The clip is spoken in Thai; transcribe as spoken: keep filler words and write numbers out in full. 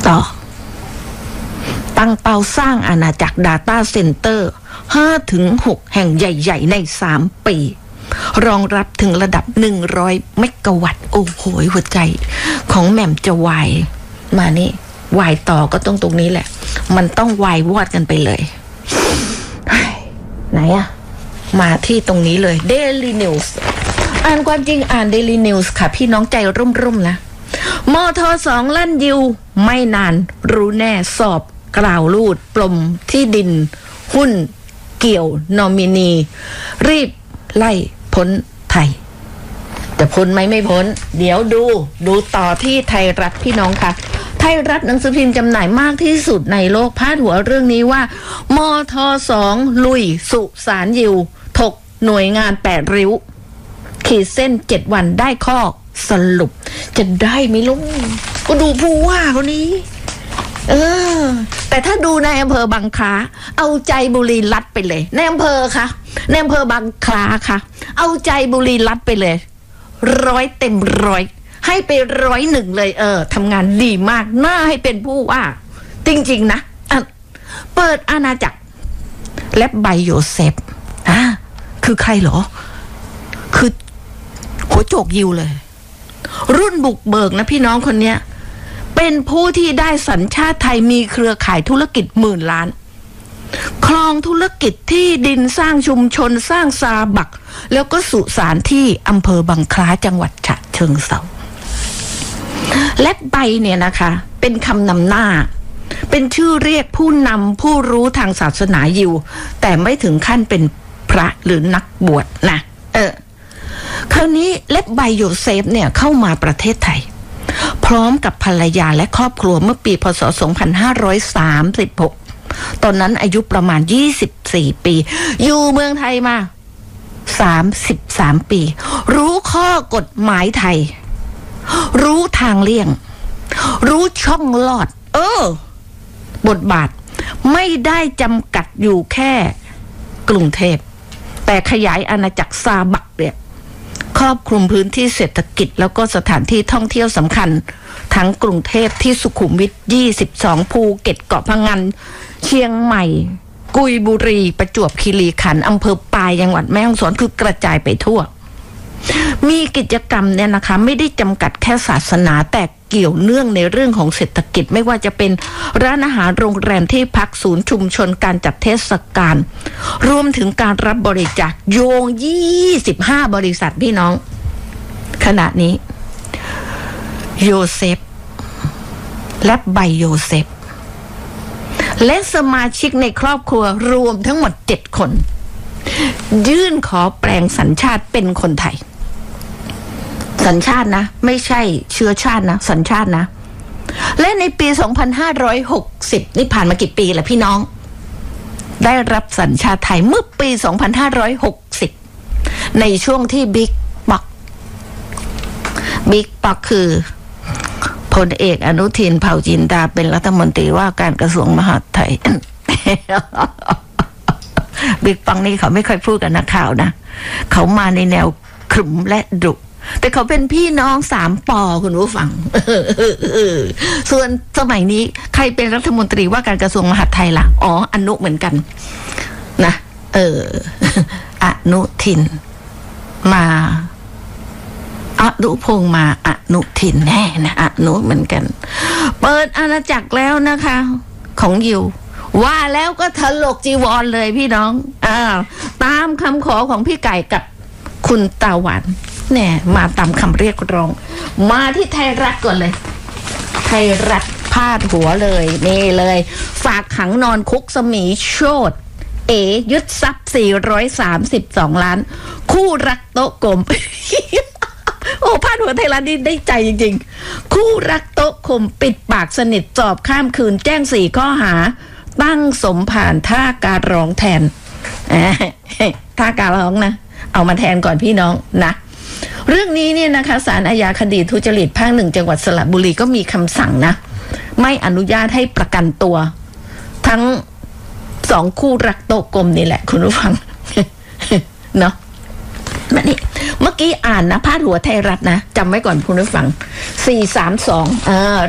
ต่อตั้งเป้าสร้างอาณาจักร Data Center ห้าถึงหก แห่งใหญ่ๆในสามปีรองรับถึงระดับหนึ่งร้อยเมกะวัตต์โอ้โหหัวใจของแหม่มจะวายมานี่วายต่อก็ต้องตรงนี้แหละมันต้องวายวอดกันไปเลยไหนอะมาที่ตรงนี้เลย Daily News อ่านความจริงอ่าน Daily News ค่ะพี่น้องใจร่มๆนะมทสองลั่นยิวไม่นานรู้แน่สอบกล่าวลูดปลมที่ดินหุ้นเกี่ยวนอมินีรีบไล่พ้นไทยแต่พ้นไหมไม่พ้นเดี๋ยวดูดูต่อที่ไทยรัฐพี่น้องค่ะไทยรัฐหนังสือพิมพ์จำหน่ายมากที่สุดในโลกพาดหัวเรื่องนี้ว่ามทสองลุยสุสานยิวถกหน่วยงานแปดริ้วขีดเส้นเจ็ดวันได้ข้อสรุปจะได้ไหมลุงก็ดูผู้ว่าคนนี้เออแต่ถ้าดูในอำเภอบางคล้าเอาใจบุรีรัตน์ไปเลยในอำเภอค่ะในอำเภอบางคล้าค่ะเอาใจบุรีรัตน์ไปเลยร้อยเต็มร้อยให้ไปร้อยหนึ่งเลยเออทำงานดีมากน่าให้เป็นผู้ว่าจริงๆนะอ่ะเปิดอาณาจักรและไบโอเซฟอ่ะคือใครเหรอคือหัวโจกยิวเลยรุ่นบุกเบิกนะพี่น้องคนเนี้ยเป็นผู้ที่ได้สัญชาติไทยมีเครือข่ายธุรกิจหมื่นล้านครองธุรกิจที่ดินสร้างชุมชนสร้างซาบักแล้วก็สุสานที่อำเภอบางคล้าจังหวัดฉะเชิงเทราและใบเนี่ยนะคะเป็นคำนำหน้าเป็นชื่อเรียกผู้นำผู้รู้ทางศาสนายิวแต่ไม่ถึงขั้นเป็นพระหรือนักบวชนะเออคราวนี้เล็บไบโยเซฟเนี่ยเข้ามาประเทศไทยพร้อมกับภรรยาและครอบครัวเมื่อปีพ.ศ. สองพันห้าร้อยสามสิบหกตอนนั้นอายุประมาณยี่สิบสี่ปีอยู่เมืองไทยมาสามสิบสามปีรู้ข้อกฎหมายไทยรู้ทางเลี่ยงรู้ช่องลอดเออบทบาทไม่ได้จำกัดอยู่แค่กรุงเทพแต่ขยายอาณาจักรซาบักเนี่ยครอบคลุมพื้นที่เศรษฐกิจแล้วก็สถานที่ท่องเที่ยวสำคัญทั้งกรุงเทพที่สุขุมวิทยี่สิบสองภูเก็ตเกาะพะงันเชียงใหม่กุยบุรีประจวบคีรีขันธ์อำเภอปายจังหวัดแม่ฮ่องสอนคือกระจายไปทั่วมีกิจกรรมเนี่ยนะคะไม่ได้จำกัดแค่ศาสนาแต่เกี่ยวเนื่องในเรื่องของเศรษฐกิจไม่ว่าจะเป็นร้านอาหารโรงแรมที่พักศูนย์ชุมชนการจัดเทศกาลรวมถึงการรับบริจาคโยงยี่สิบห้าบริษัทพี่น้องขณะนี้โยเซฟและไบโยเซฟและสมาชิกในครอบครัวรวมทั้งหมดเจ็ดคนยื่นขอแปลงสัญชาติเป็นคนไทยสัญชาตินะไม่ใช่เชื้อชาตินะสัญชาตินะและในปีสองพันห้าร้อยหกสิบนี่ผ่านมากี่ปีแล้วพี่น้องได้รับสัญชาติไทยเมื่อปีสองพันห้าร้อยหกสิบในช่วงที่บิ๊กป๊อกบิ๊กป๊อกคือพลเอกอนุทินเผ่าจินดาเป็นรัฐมนตรีว่าการกระทรวงมหาดไทย บิ๊กป๊อกนี่เขาไม่ค่อยพูดกับนักข่าวนะเขามาในแนวขรึมและดุแต่เขาเป็นพี่น้องสามปอคุณผู้ฟัง ส่วนสมัยนี้ใครเป็นรัฐมนตรีว่าการกระทรวงมหาดไทยล่ะอ๋ออนุเหมือนกันนะเออ อนุทินมาอนุพงษ์มาอนุทินแน่นะอนุเหมือนกันเปิดอาณาจักรแล้วนะคะของยิวว่าแล้วก็ถลกจีวรเลยพี่น้องอ่าตามคำขอของพี่ไก่กับคุณตาหวานแน่มาตามคำเรียกร้องมาที่ไทยรัฐก่อนเลยไทยรัฐพาดหัวเลยนี่เลยฝากขังนอนคุกสมีโชติเอยึดทรัพย์สี่ร้อยสามสิบสองล้านคู่รักโต๊ะกลม โอ้พาดหัวไทยรัฐนี่ได้ใจจริงๆคู่รักโต๊ะกลมปิดปากสนิทสอบข้ามคืนแจ้งสี่ข้อหาตั้งสมผ่านท่าการร้องแทนท่าการร้องนะเอามาแทนก่อนพี่น้องนะเรื่องนี้เนี่ยนะคะศาลอาญาคดีทุจริตภาคหนึ่งจังหวัดสระบุรีก็มีคำสั่งนะไม่อนุญาตให้ประกันตัวทั้งสองคู่รักโต๊ะกลมนี่แหละคุณผู้ฟัง เนาะมานี่เมื่อกี้อ่านนะพาดหัวไทยรัฐนะจำไว้ก่อนคุณผู้ฟังสี่สามสองเออ